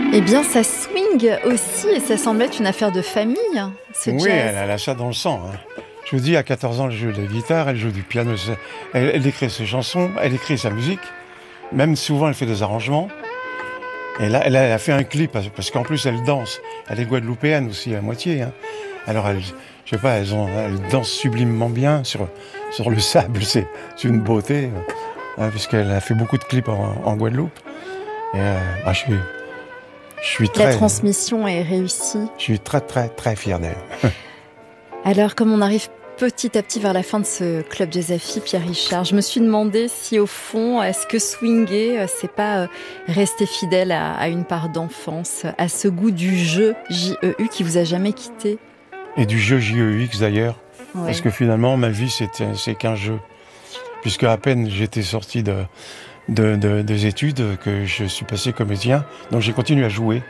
Eh bien, ça swing aussi et ça semble être une affaire de famille, ce Oui, jazz. elle a ça dans le sang. Hein. Je vous dis, à 14 ans, elle joue de la guitare, elle joue du piano, elle écrit ses chansons, elle écrit sa musique. Même souvent, elle fait des arrangements. Et là, elle a fait un clip, parce qu'en plus, elle danse. Elle est guadeloupéenne aussi, à moitié. Hein. Alors, je sais pas, elle danse sublimement bien sur le sable. C'est une beauté, puisqu'elle a fait beaucoup de clips en Guadeloupe. Et je suis La très, transmission est réussie. je suis très, très, très fier d'elle. Alors, comme on arrive petit à petit vers la fin de ce club jazz à filles, Pierre Richard, je me suis demandé si au fond, est-ce que swinguer, c'est pas rester fidèle à une part d'enfance, à ce goût du jeu J-E-U qui vous a jamais quitté? Et du jeu JEX d'ailleurs. Ouais. Parce que finalement, ma vie, c'est qu'un jeu. Puisque à peine j'étais sorti des études, que je suis passé comédien, donc j'ai continué à jouer.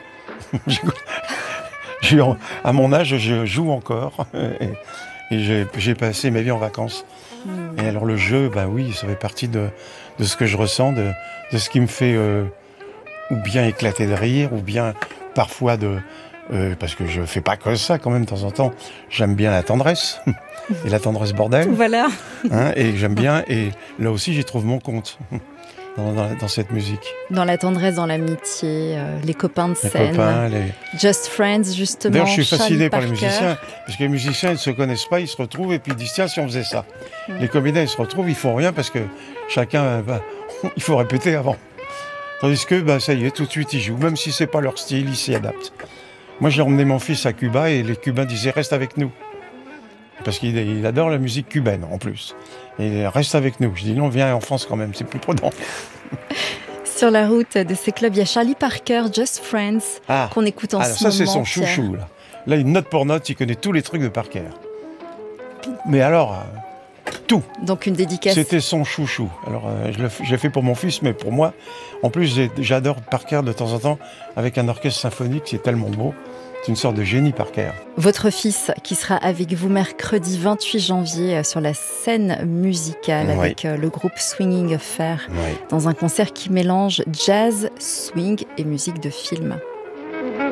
À mon âge, je joue encore. Et j'ai passé ma vie en vacances. Et alors le jeu, bah oui, ça fait partie de ce que je ressens, de ce qui me fait ou bien éclater de rire, ou bien parfois parce que je fais pas que ça quand même de temps en temps. J'aime bien la tendresse, et la tendresse bordel. Voilà. Hein, et j'aime bien, et là aussi j'y trouve mon compte dans cette musique. Dans la tendresse, dans l'amitié, les copains de Les scène. copains, Just Friends, justement. D'ailleurs, je suis fasciné Charlie par les Parker. musiciens, parce que les musiciens, ils ne se connaissent pas, ils se retrouvent et puis ils disent tiens, si on faisait ça. Les comédiens, ils se retrouvent, ils font rien parce que chacun, il faut répéter avant. Tandis que, ça y est, tout de suite, ils jouent, même si c'est pas leur style, ils s'y adaptent. Moi, j'ai emmené mon fils à Cuba et les Cubains disaient reste avec nous. Parce qu'il adore la musique cubaine en plus. Et il reste avec nous. Je dis non, viens en France quand même, c'est plus prudent. Sur la route de ces clubs, il y a Charlie Parker, Just Friends, qu'on écoute en ce ça, moment. c'est son Pierre. chouchou. Là, il note pour note, il connaît tous les trucs de Parker. Mais alors, tout. Donc une dédicace. C'était son chouchou. Alors, je l'ai fait pour mon fils, mais pour moi. En plus, j'adore Parker de temps en temps, avec un orchestre symphonique, c'est tellement beau. C'est une sorte de génie, Parker. Votre fils qui sera avec vous mercredi 28 janvier sur la scène musicale avec le groupe Swinging Affair dans un concert qui mélange jazz, swing et musique de film.